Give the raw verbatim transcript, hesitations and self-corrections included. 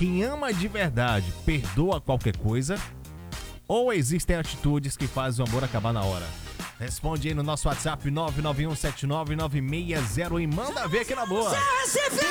quem ama de verdade perdoa qualquer coisa? Ou existem atitudes que fazem o amor acabar na hora? Responde aí no nosso WhatsApp nove nove um sete nove nove seis zero e manda ver aqui na boa.